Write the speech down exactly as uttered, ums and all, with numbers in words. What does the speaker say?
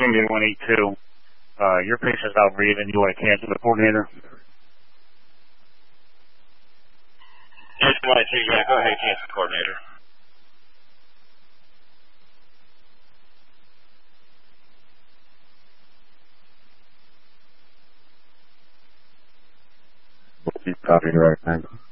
India one eight two. Uh, your patient's out breathing. You want to cancel the coordinator? Yes, one eight two. Yeah, go ahead, cancel the coordinator. Copy, right, thanks.